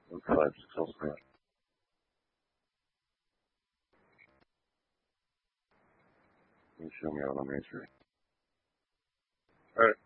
5 Celsius. Can you show me out on Main Street? Alright.